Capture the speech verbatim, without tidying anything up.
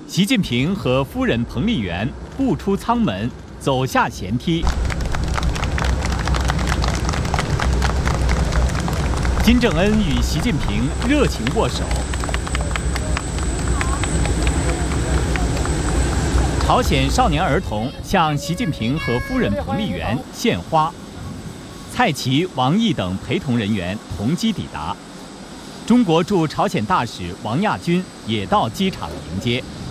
习近平和夫人彭丽媛步出舱门，走下舷梯。金正恩与习近平热情握手。朝鲜少年儿童向习近平和夫人彭丽媛献花。蔡奇、王毅等陪同人员同机抵达。中国驻朝鲜大使王亚军也到机场迎接。